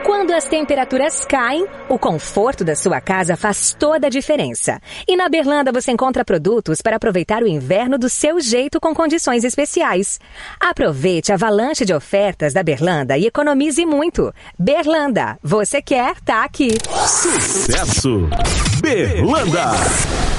Quando as temperaturas caem, o conforto da sua casa faz toda a diferença. E na Berlanda você encontra produtos para aproveitar o inverno do seu jeito com condições especiais. Aproveite a avalanche de ofertas da Berlanda e economize muito. Berlanda, você quer, tá aqui. Sucesso! Berlanda!